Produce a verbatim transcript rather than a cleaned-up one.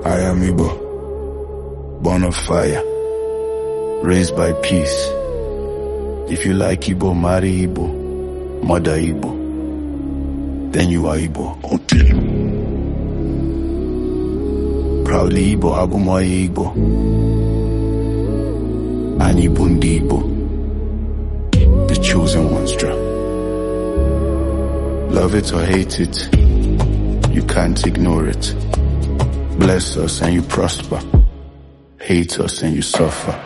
I am Igbo, born of fire, raised by peace. If you like Igbo, marry Igbo, mother Igbo, then you are Igbo. Okay. Proudly Igbo, Abumoye Igbo, and Igbo ndi Igbo, the chosen ones draw. Love it or hate it, you can't ignore it. Bless us and you prosper, hate us and you suffer.